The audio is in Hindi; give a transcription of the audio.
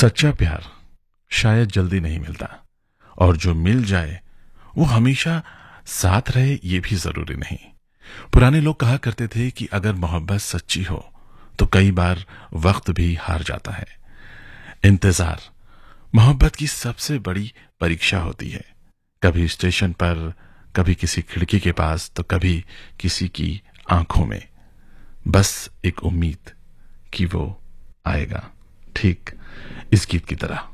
सच्चा प्यार शायद जल्दी नहीं मिलता, और जो मिल जाए वो हमेशा साथ रहे ये भी जरूरी नहीं। पुराने लोग कहा करते थे कि अगर मोहब्बत सच्ची हो तो कई बार वक्त भी हार जाता है। इंतजार मोहब्बत की सबसे बड़ी परीक्षा होती है। कभी स्टेशन पर, कभी किसी खिड़की के पास, तो कभी किसी की आंखों में। बस एक उम्मीद कि वो आएगा, ठीक इस गीत की तरह।